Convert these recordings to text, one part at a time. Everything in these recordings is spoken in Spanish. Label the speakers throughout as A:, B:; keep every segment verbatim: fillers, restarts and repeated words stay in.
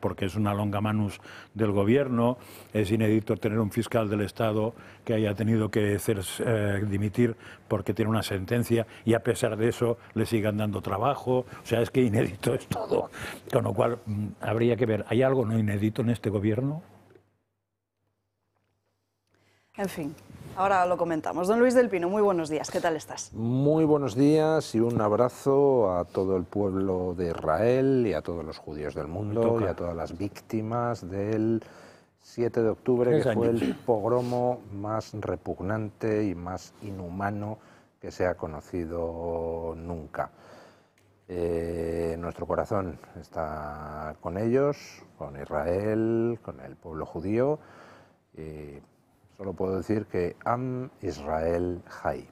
A: porque es una longa manus del gobierno, es inédito tener un fiscal del Estado que haya tenido que hacer, eh, dimitir porque tiene una sentencia y a pesar de eso le sigan dando trabajo, o sea, es que inédito es todo, con lo cual mmm, habría que ver, ¿hay algo no inédito en este gobierno?
B: En fin, ahora lo comentamos. Don Luis del Pino, muy buenos días, ¿qué tal estás?
C: Muy buenos días y un abrazo a todo el pueblo de Israel y a todos los judíos del mundo y a todas las víctimas del siete de octubre, que fue el pogromo más repugnante y más inhumano que se ha conocido nunca. Eh, nuestro corazón está con ellos, con Israel, con el pueblo judío. Y solo puedo decir que Am Israel Hay.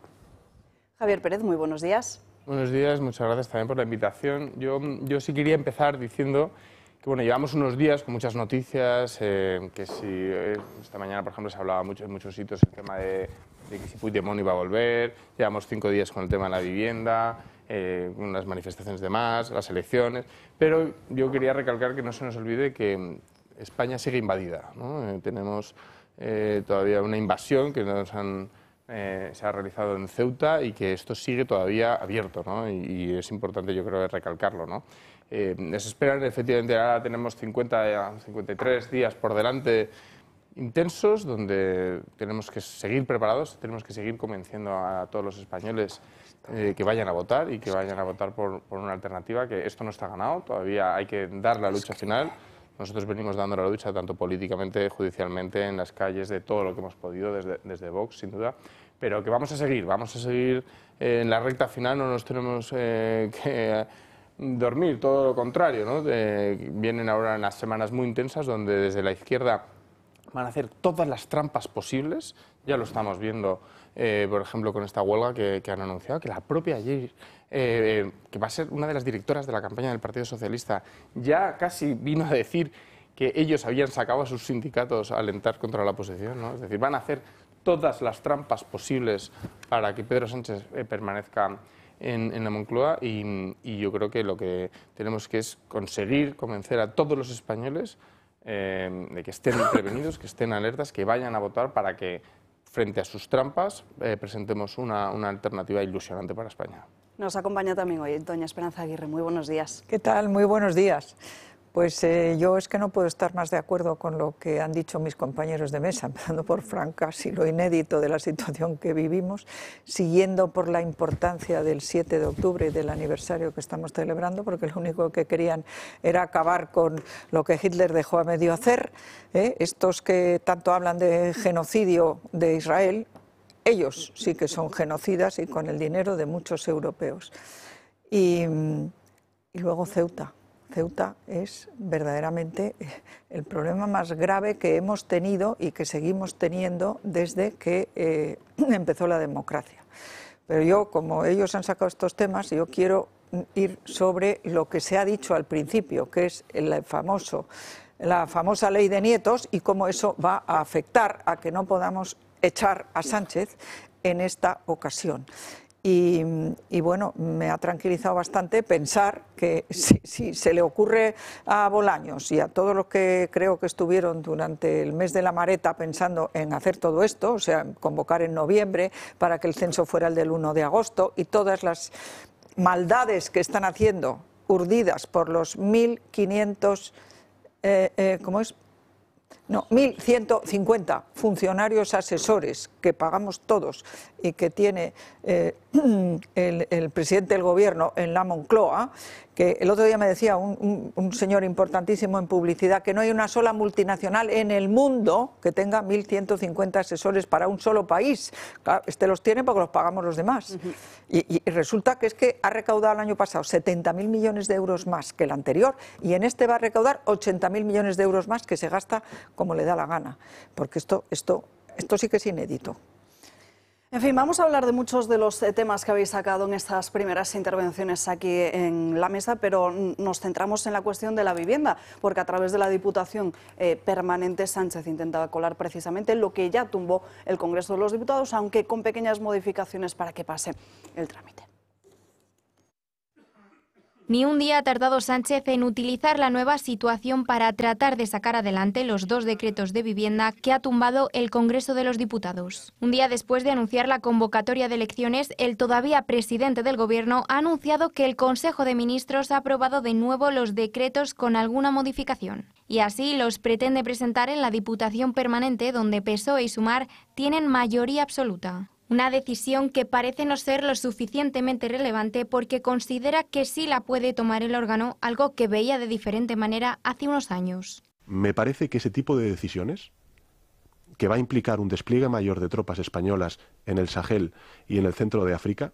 B: Javier Pérez, muy buenos días.
D: Buenos días, muchas gracias también por la invitación. Yo, yo sí quería empezar diciendo que bueno, llevamos unos días con muchas noticias, eh, que si eh, esta mañana, por ejemplo, se hablaba mucho en muchos sitios el tema de, de que si Puigdemont iba a volver, llevamos cinco días con el tema de la vivienda, eh, unas manifestaciones de más, las elecciones, pero yo quería recalcar que no se nos olvide que España sigue invadida, ¿no? Eh, tenemos eh, todavía una invasión que nos han, eh, se ha realizado en Ceuta y que esto sigue todavía abierto, ¿no? y, y es importante, yo creo, recalcarlo, ¿no? Eh, nos esperan, efectivamente, ahora tenemos cincuenta, cincuenta y tres días por delante intensos, donde tenemos que seguir preparados, tenemos que seguir convenciendo a todos los españoles eh, que vayan a votar y que vayan a votar por, por una alternativa, que esto no está ganado, todavía hay que dar la lucha final. Nosotros venimos dando la lucha tanto políticamente, judicialmente, en las calles, de todo lo que hemos podido desde, desde Vox, sin duda, pero que vamos a seguir, vamos a seguir eh, en la recta final, no nos tenemos eh, que dormir, todo lo contrario, ¿no? De, vienen ahora unas semanas muy intensas donde desde la izquierda van a hacer todas las trampas posibles, ya lo estamos viendo, eh, por ejemplo, con esta huelga que, que han anunciado, que la propia ayer, eh, que va a ser una de las directoras de la campaña del Partido Socialista, ya casi vino a decir que ellos habían sacado a sus sindicatos a alentar contra la oposición, ¿no? Es decir, van a hacer todas las trampas posibles para que Pedro Sánchez eh, permanezca En, en la Moncloa y, y yo creo que lo que tenemos que es conseguir convencer a todos los españoles eh, de que estén prevenidos, que estén alertas, que vayan a votar para que frente a sus trampas eh, presentemos una, una alternativa ilusionante para España.
B: Nos acompaña también hoy doña Esperanza Aguirre. Muy buenos días.
E: ¿Qué tal? Muy buenos días. Pues eh, yo es que no puedo estar más de acuerdo con lo que han dicho mis compañeros de mesa, empezando por Fran Casi, lo inédito de la situación que vivimos, siguiendo por la importancia del siete de octubre y del aniversario que estamos celebrando, porque lo único que querían era acabar con lo que Hitler dejó a medio hacer, ¿eh? Estos que tanto hablan de genocidio de Israel, ellos sí que son genocidas y con el dinero de muchos europeos. Y, y luego Ceuta. Ceuta es verdaderamente el problema más grave que hemos tenido y que seguimos teniendo desde que eh, empezó la democracia. Pero yo, como ellos han sacado estos temas, yo quiero ir sobre lo que se ha dicho al principio, que es el famoso, la famosa ley de nietos y cómo eso va a afectar a que no podamos echar a Sánchez en esta ocasión. Y, y bueno, me ha tranquilizado bastante pensar que si, si se le ocurre a Bolaños y a todos los que creo que estuvieron durante el mes de la Mareta pensando en hacer todo esto, o sea, convocar en noviembre para que el censo fuera el del uno de agosto y todas las maldades que están haciendo, urdidas por los mil quinientos, eh, eh, ¿cómo es? No, mil ciento cincuenta funcionarios asesores que pagamos todos y que tiene eh, el, el presidente del gobierno en la Moncloa, que el otro día me decía un, un, un señor importantísimo en publicidad que no hay una sola multinacional en el mundo que tenga mil ciento cincuenta asesores para un solo país. Claro, este los tiene porque los pagamos los demás. Uh-huh. y, y resulta que es que ha recaudado el año pasado setenta mil millones de euros más que el anterior y en este va a recaudar ochenta mil millones de euros más que se gasta como le da la gana. Porque esto, esto, esto sí que es inédito.
B: En fin, vamos a hablar de muchos de los temas que habéis sacado en estas primeras intervenciones aquí en la mesa, pero nos centramos en la cuestión de la vivienda, porque a través de la Diputación eh, Permanente Sánchez intentaba colar precisamente lo que ya tumbó el Congreso de los Diputados, aunque con pequeñas modificaciones para que pase el trámite.
F: Ni un día ha tardado Sánchez en utilizar la nueva situación para tratar de sacar adelante los dos decretos de vivienda que ha tumbado el Congreso de los Diputados. Un día después de anunciar la convocatoria de elecciones, el todavía presidente del Gobierno ha anunciado que el Consejo de Ministros ha aprobado de nuevo los decretos con alguna modificación. Y así los pretende presentar en la Diputación Permanente, donde P S O E y Sumar tienen mayoría absoluta. Una decisión que parece no ser lo suficientemente relevante porque considera que sí la puede tomar el órgano, algo que veía de diferente manera hace unos años.
G: Me parece que ese tipo de decisiones, que va a implicar un despliegue mayor de tropas españolas en el Sahel y en el centro de África,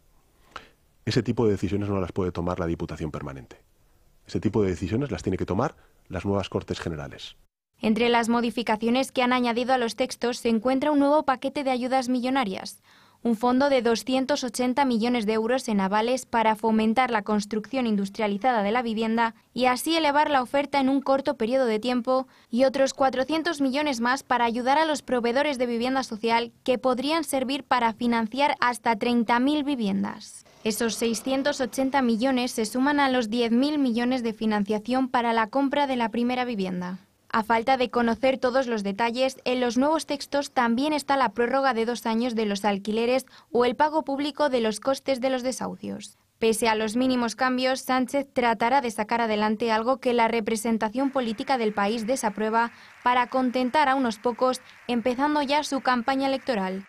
G: ese tipo de decisiones no las puede tomar la Diputación Permanente. Ese tipo de decisiones las tiene que tomar las nuevas Cortes Generales.
F: Entre las modificaciones que han añadido a los textos se encuentra un nuevo paquete de ayudas millonarias. Un fondo de doscientos ochenta millones de euros en avales para fomentar la construcción industrializada de la vivienda y así elevar la oferta en un corto periodo de tiempo, y otros cuatrocientos millones más para ayudar a los proveedores de vivienda social que podrían servir para financiar hasta treinta mil viviendas. Esos seiscientos ochenta millones se suman a los diez mil millones de financiación para la compra de la primera vivienda. A falta de conocer todos los detalles, en los nuevos textos también está la prórroga de dos años de los alquileres o el pago público de los costes de los desahucios. Pese a los mínimos cambios, Sánchez tratará de sacar adelante algo que la representación política del país desaprueba para contentar a unos pocos, empezando ya su campaña electoral.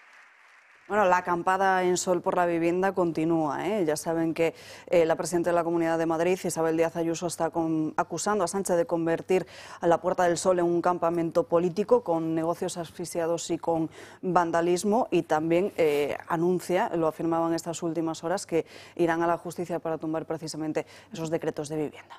B: Bueno, la acampada en Sol por la vivienda continúa, ¿eh? Ya saben que eh, la presidenta de la Comunidad de Madrid, Isabel Díaz Ayuso, está con, acusando a Sánchez de convertir a la Puerta del Sol en un campamento político con negocios asfixiados y con vandalismo, y también eh, anuncia, lo afirmaban estas últimas horas, que irán a la justicia para tumbar precisamente esos decretos de vivienda.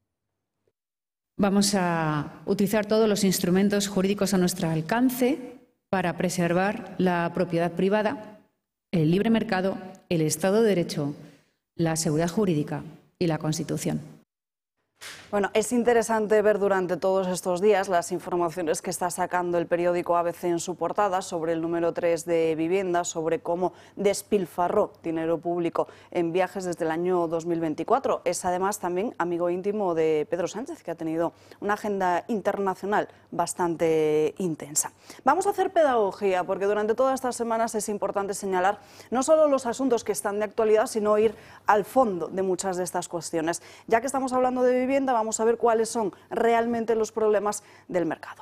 H: Vamos a utilizar todos los instrumentos jurídicos a nuestro alcance para preservar la propiedad privada, el libre mercado, el Estado de Derecho, la seguridad jurídica y la Constitución.
B: Bueno, es interesante ver durante todos estos días las informaciones que está sacando el periódico A B C en su portada sobre el número tres de vivienda, sobre cómo despilfarró dinero público en viajes desde el año dos mil veinticuatro. Es además también amigo íntimo de Pedro Sánchez, que ha tenido una agenda internacional bastante intensa. Vamos a hacer pedagogía, porque durante todas estas semanas es importante señalar no solo los asuntos que están de actualidad, sino ir al fondo de muchas de estas cuestiones. Ya que estamos hablando de vivienda, vamos a ver cuáles son realmente los problemas del mercado.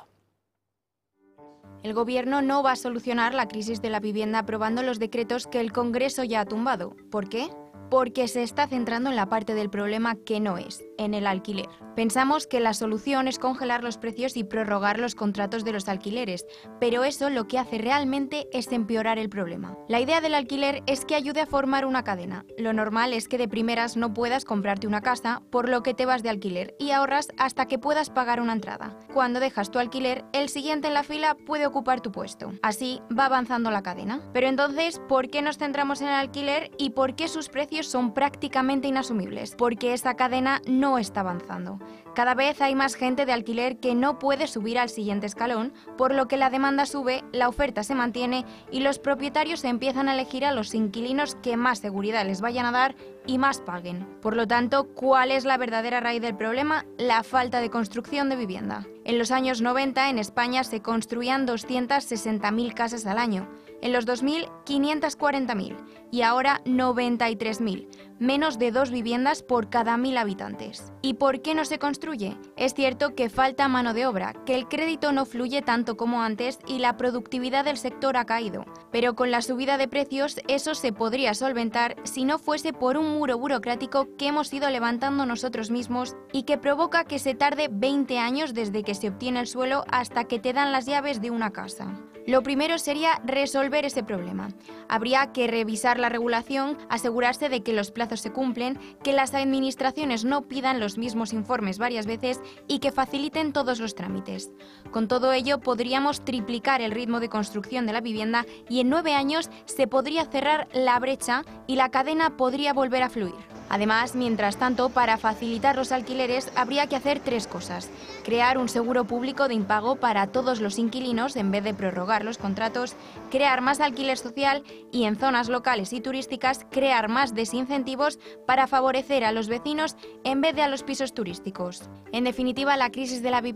F: El Gobierno no va a solucionar la crisis de la vivienda aprobando los decretos que el Congreso ya ha tumbado. ¿Por qué? Porque se está centrando en la parte del problema que no es, en el alquiler. Pensamos que la solución es congelar los precios y prorrogar los contratos de los alquileres, pero eso lo que hace realmente es empeorar el problema. La idea del alquiler es que ayude a formar una cadena. Lo normal es que de primeras no puedas comprarte una casa, por lo que te vas de alquiler y ahorras hasta que puedas pagar una entrada. Cuando dejas tu alquiler, el siguiente en la fila puede ocupar tu puesto. Así va avanzando la cadena. Pero entonces, ¿por qué nos centramos en el alquiler y por qué sus precios son prácticamente inasumibles? Porque esa cadena no está avanzando. Cada vez hay más gente de alquiler que no puede subir al siguiente escalón, por lo que la demanda sube, la oferta se mantiene y los propietarios empiezan a elegir a los inquilinos que más seguridad les vayan a dar y más paguen. Por lo tanto, ¿cuál es la verdadera raíz del problema? La falta de construcción de vivienda. En los años noventa en España se construían doscientas sesenta mil casas al año. En los dos mil, quinientas cuarenta mil y ahora noventa y tres mil, menos de dos viviendas por cada mil habitantes. ¿Y por qué no se construye? Es cierto que falta mano de obra, que el crédito no fluye tanto como antes y la productividad del sector ha caído. Pero con la subida de precios eso se podría solventar si no fuese por un muro burocrático que hemos ido levantando nosotros mismos y que provoca que se tarde veinte años desde que se obtiene el suelo hasta que te dan las llaves de una casa. Lo primero sería resolver ese problema. Habría que revisar la regulación, asegurarse de que los plazos se cumplen, que las administraciones no pidan los mismos informes varias veces y que faciliten todos los trámites. Con todo ello podríamos triplicar el ritmo de construcción de la vivienda y en nueve años se podría cerrar la brecha y la cadena podría volver a fluir. Además, mientras tanto, para facilitar los alquileres habría que hacer tres cosas. Crear un seguro público de impago para todos los inquilinos en vez de prorrogar los contratos, crear más alquiler social y en zonas locales y turísticas crear más desincentivos para favorecer a los vecinos en vez de a los pisos turísticos. En definitiva, la crisis de la vivienda